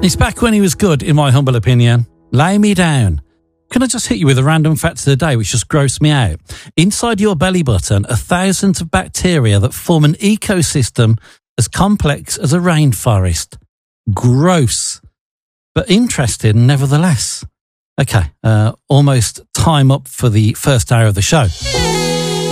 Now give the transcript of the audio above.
It's back when he was good, in my humble opinion. Lay me down. Can I just hit you with a random fact of the day which just grossed me out? Inside your belly button are thousands of bacteria that form an ecosystem as complex as a rainforest. Gross. But interesting nevertheless. Okay, almost time up for the first hour of the show.